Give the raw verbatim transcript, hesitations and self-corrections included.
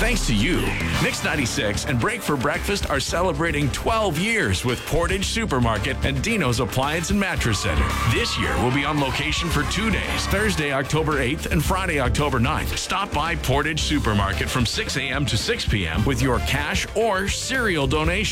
Thanks to you, Mix ninety-six and Break for Breakfast are celebrating twelve years with Portage Supermarket and Dino's Appliance and Mattress Center. This year, we'll be on location for two days, Thursday, October eighth and Friday, October ninth. Stop by Portage Supermarket from six a.m. to six p.m. with your cash or cereal donation.